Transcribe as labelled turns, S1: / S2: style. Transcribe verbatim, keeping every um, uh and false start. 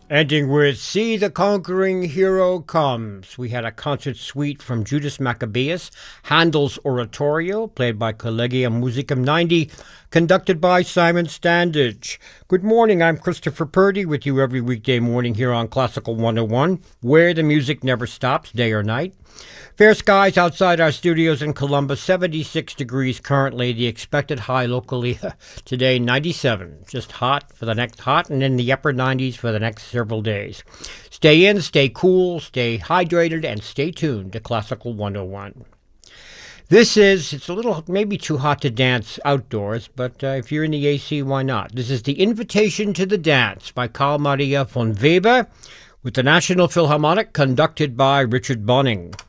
S1: Ending with See the Conquering Hero Comes. We had a concert suite from Judas Maccabeus, Handel's Oratorio, played by Collegium Musicum ninety, conducted by Simon Standage. Good morning, I'm Christopher Purdy with you every weekday morning here on Classical one oh one, where the music never stops, day or night. Fair skies outside our studios in Columbus, seventy-six degrees currently. The expected high locally today, ninety-seven. Just hot for the next hot and in the upper nineties for the next several days. Stay in, stay cool, stay hydrated, and stay tuned to Classical one oh one. This is, it's a little, maybe too hot to dance outdoors, but uh, if you're in the A C, why not? This is The Invitation to the Dance by Carl Maria von Weber with the National Philharmonic, conducted by Richard Bonning.